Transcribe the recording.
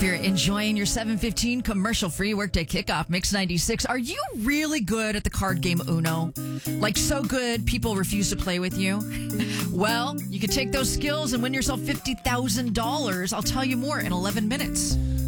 If you're enjoying your 7:15 commercial-free workday kickoff, Mix 96, are you really good at the card game Uno? Like so good, people refuse to play with you? Well, you can take those skills and win yourself $50,000. I'll tell you more in 11 minutes.